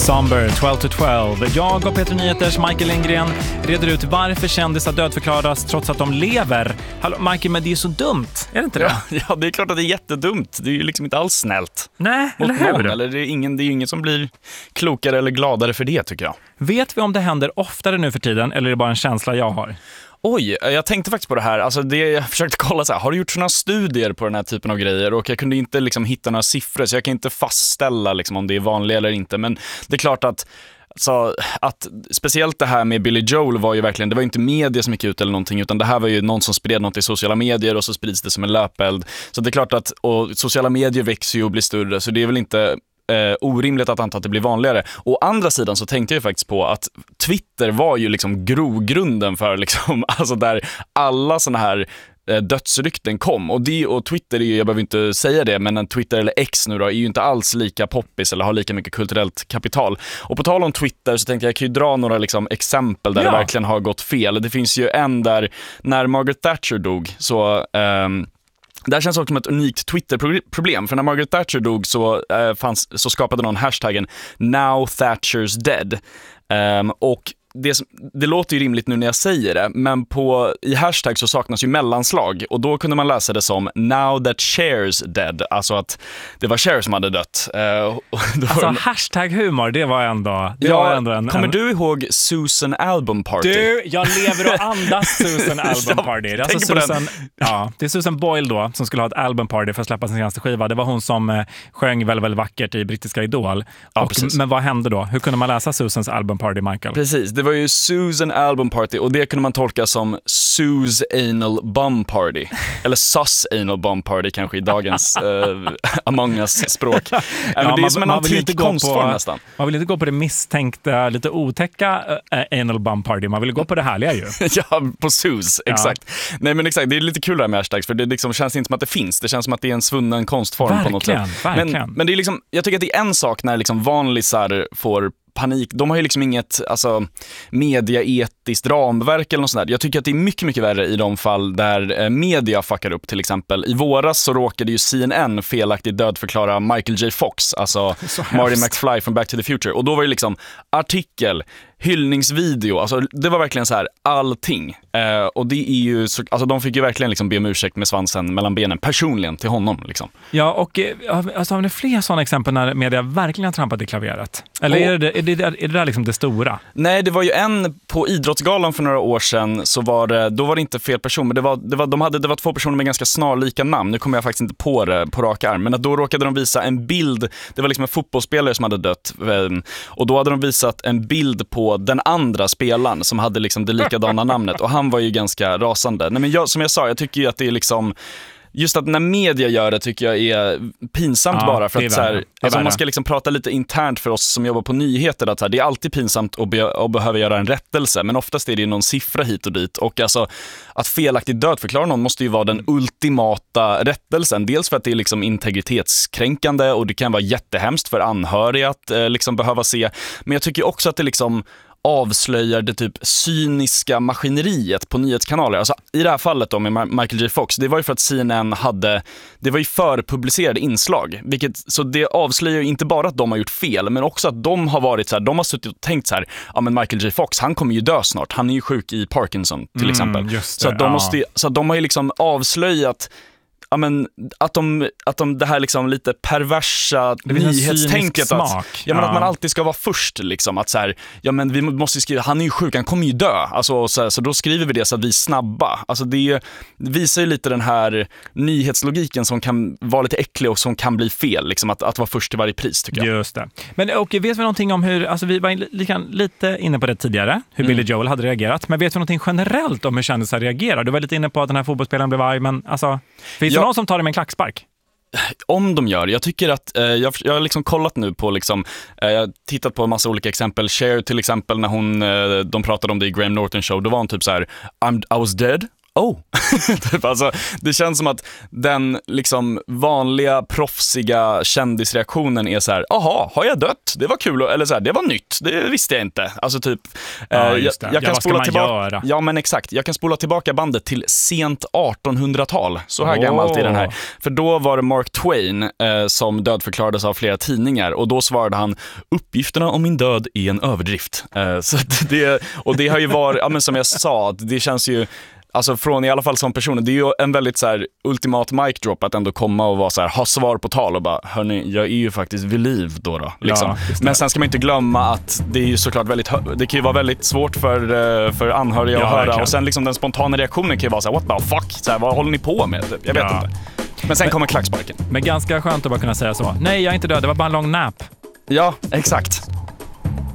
Somber 12 to 12. Jag och Peter Nyheters Michael Lindgren reder ut varför kändisar dödförklaras trots att de lever. Hallå Michael, men det är ju så dumt, är det inte det? Ja, det är klart att det är jättedumt. Det är ju liksom inte alls snällt. Nej, eller hur? Eller det är ju ingen som blir klokare eller gladare för det, tycker jag. Vet vi om det händer oftare nu för tiden, eller är det bara en känsla jag har? Oj, jag tänkte faktiskt på det här. Alltså jag försökte kolla så här, har du gjort såna studier på den här typen av grejer? Och jag kunde inte liksom hitta några siffror, så jag kan inte fastställa liksom om det är vanligt eller inte. Men det är klart att speciellt det här med Billy Joel var ju verkligen, det var inte media som gick ut eller någonting, utan det här var ju någon som spred något i sociala medier och så sprids det som en löpeld. Så det är klart att, och sociala medier växer ju och blir större, så det är väl inte orimligt att anta att det blir vanligare. Å andra sidan så tänkte jag faktiskt på att Twitter var ju liksom grogrunden för liksom, alltså där alla såna här dödsrykten kom. Och Twitter är ju, jag behöver inte säga det, men Twitter eller X nu då är ju inte alls lika poppis eller har lika mycket kulturellt kapital. Och på tal om Twitter så tänkte jag kan ju dra några liksom exempel där det verkligen har gått fel. Det finns ju en där när Margaret Thatcher dog, så det här känns också som ett unikt Twitter-problem. För när Margaret Thatcher dog så skapade någon hashtaggen Now Thatcher's Dead. Och det låter ju rimligt nu när jag säger det, men i hashtag så saknas ju mellanslag, och då kunde man läsa det som Now that Cher's dead, alltså att det var Cher som hade dött. Alltså hashtag-humor, det var ändå en... Kommer du ihåg Susan Album Party? Du, jag lever och andas Susan Album Party. Det är alltså Susan, det är Susan Boyle då som skulle ha ett album party för att släppa sin senaste skiva. Det var hon som sjöng väldigt vackert i brittiska Idol. Ja, men vad hände då? Hur kunde man läsa Susans album party, Michael? Precis, det var ju Susan Album Party, och det kunde man tolka som Sue's Anal Bum Party. Eller Sus Anal Bum Party kanske i dagens Among Us-språk. Men det är som en antik konstform nästan. Man vill inte gå på det misstänkta, lite otäcka Anal Bum Party. Man vill gå på det härliga ju. Ja, på Sue's, exakt. Nej, men exakt, det är lite kul där med hashtags, för det liksom känns inte som att det finns. Det känns som att det är en svunnen konstform verkligen, på något sätt. Verkligen. Men det är liksom, jag tycker att det är en sak när liksom vanlisar får panik. De har ju liksom inget mediaetiskt ramverk eller något sånt där. Jag tycker att det är mycket, mycket värre i de fall där media fuckar upp, till exempel. I våras så råkade ju CNN felaktigt dödförklara Michael J. Fox, alltså Marty McFly från Back to the Future. Och då var det liksom artikel, hyllningsvideo, alltså det var verkligen så här allting. Och det är ju alltså de fick ju verkligen liksom be om ursäkt med svansen mellan benen personligen till honom liksom. Ja, och alltså har ni fler sådana exempel när media verkligen har trampat i klaveret? Eller är det där liksom det stora? Nej, det var ju en på Idrottsgalan för några år sedan, så då var det inte fel person, men det var två personer med ganska snarlika namn. Nu kommer jag faktiskt inte på det på rak arm, men att då råkade de visa en bild. Det var liksom en fotbollsspelare som hade dött, och då hade de visat en bild på den andra spelaren som hade liksom det likadana namnet, och han var ju ganska rasande. Nej, men som jag sa, jag tycker ju att det är liksom just att när media gör det tycker jag är pinsamt, bara för att så här, alltså man ska liksom prata lite internt för oss som jobbar på nyheter, att så här, det är alltid pinsamt att behöva göra en rättelse, men oftast är det någon siffra hit och dit, och alltså att felaktigt dödförklara någon måste ju vara den ultimata rättelsen, dels för att det är liksom integritetskränkande och det kan vara jättehemskt för anhöriga att liksom behöva se, men jag tycker också att det liksom avslöjar det typ cyniska maskineriet på nyhetskanaler. Alltså i det här fallet då med Michael J. Fox, det var ju för att CNN det var ju förpublicerade inslag, så det avslöjar ju inte bara att de har gjort fel, men också att de har varit så här, de har suttit och tänkt så här, ja men Michael J. Fox, han kommer ju dö snart, han är ju sjuk i Parkinson till exempel. Så att de har ju liksom avslöjat att de det här liksom lite perversa nyhetstänket att man alltid ska vara först liksom, att så här, ja men vi måste skriva, han är ju sjuk, han kommer ju dö, alltså så då skriver vi det så att vi är snabba. Alltså det visar ju lite den här nyhetslogiken som kan vara lite äcklig och som kan bli fel liksom, att vara först till varje pris, tycker jag. Just det. Men vet vi någonting om hur, alltså vi var lite inne på det tidigare, hur Billy Joel hade reagerat, men vet vi någonting generellt om hur kändisar reagerar? Du var lite inne på att den här fotbollsspelaren blev arg, men alltså finns det någon som tar det med en klackspark? Om de gör, jag tycker att jag har liksom kollat nu på liksom, jag har tittat på en massa olika exempel. Cher till exempel, när de pratade om det i Graham Norton show, då var hon typ så här, I was dead, Typ, alltså, det känns som att den liksom vanliga proffsiga kändisreaktionen är så här: aha, har jag dött? Det var kul, eller så här, det var nytt, det visste jag inte. Alltså typ, jag kan spola tillbaka. Ja, men exakt. Jag kan spola tillbaka bandet till sent 1800-tal. Så här gammalt är den här. För då var det Mark Twain som dödförklarades av flera tidningar, och då svarade han: uppgifterna om min död är en överdrift. Så det har ju varit, ja, men som jag sa, det känns ju, alltså från i alla fall som person, det är ju en väldigt så här ultimat mic drop att ändå komma och vara så här, ha svar på tal och bara, hörni, jag är ju faktiskt vid liv då liksom. Ja, men sen ska man inte glömma att det är ju såklart det kan ju vara väldigt svårt för anhöriga att höra, verkligen. Och sen liksom den spontana reaktionen kan ju vara så här: what the fuck, så här, vad håller ni på med? Jag vet inte. Men sen kommer klacksparken. Men ganska skönt att bara kunna säga så: nej, jag är inte död, det var bara en lång nap. Ja, exakt.